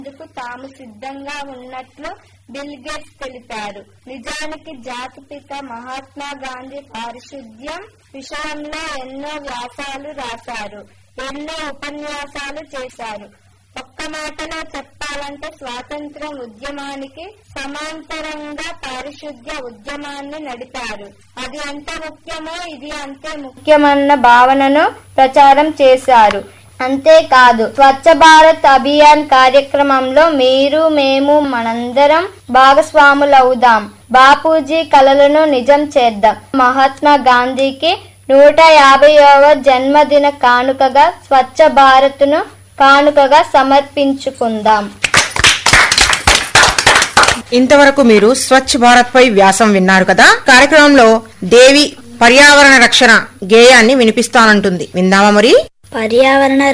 తాము సిద్ధంగా ఉన్నట్లు బిల్ గేట్స్ తెలిపారు. నిజానికి జాతిపిత మహాత్మా గాంధీ పారిశుద్ధ్యం విషయంలో ఎన్నో వ్యాసాలు రాశారు, ఎన్నో ఉపన్యాసాలు చేశారు. ఒక్క మాటలో చెప్పాలంటే స్వాతంత్ర ఉద్యమానికి సమాంతరంగా పారిశుద్ధ్య ఉద్యమాన్ని నడిపారు. అది ఎంత ముఖ్యమో ఇది అంతే ముఖ్యమన్న భావనను ప్రచారం చేశారు. అంతేకాదు, స్వచ్ఛ భారత్ అభియాన్ కార్యక్రమంలో మీరు మేము మనందరం భాగస్వాములవుదాం, బాపూజీ కలలను నిజం చేద్దాం. మహాత్మా గాంధీకి 150వ జన్మదిన కానుకగా స్వచ్ఛ భారత్ ను కానుకగా సమర్పించుకుందాం. ఇంతవరకు మీరు స్వచ్ఛ భారత్ పై వ్యాసం విన్నారు కదా. కార్యక్రమంలో దేవి పర్యావరణ రక్షణ గేయాన్ని వినిపిస్తానంటుంది. విందామా మరి? పర్యావరణ